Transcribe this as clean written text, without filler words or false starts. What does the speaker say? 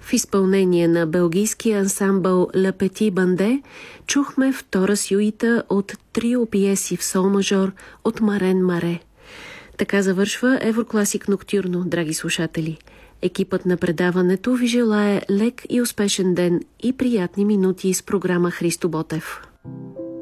В изпълнение на белгийския ансамбъл Ля Пети Банде чухме втора сюита от трио пиеси в сол мажор от Марен Маре. Така завършва Еврокласик Ноктюрно, драги слушатели. Екипът на предаването ви желае лек и успешен ден и приятни минути с програма Христо Ботев.